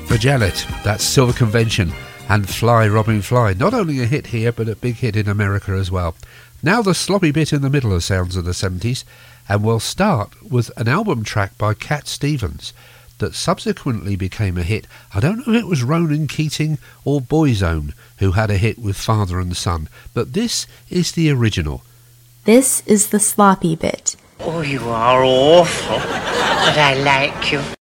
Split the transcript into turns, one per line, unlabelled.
Janet, that's Silver Convention and Fly Robin Fly. Not only a hit here, but a big hit in America as well. Now the sloppy bit in the middle of sounds of the 70s, and we'll start with an album track by Cat Stevens that subsequently became a hit. I don't know if it was Ronan Keating or Boyzone who had a hit with Father and Son, but this is the original.
This is the sloppy bit.
Oh, you are awful, but I like you.